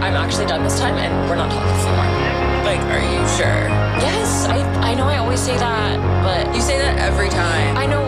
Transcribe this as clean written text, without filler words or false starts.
I'm actually done this time and we're not talking anymore. Like, are you sure? Yes, I know I always say that, but You say that every time. I know